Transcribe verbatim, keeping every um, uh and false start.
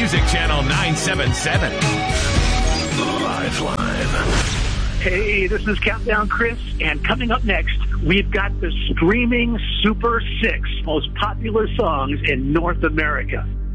Music Channel nine seventy-seven. Live, live. Hey, this is Countdown Chris, and coming up next, we've got the streaming Super Six most popular songs in North America.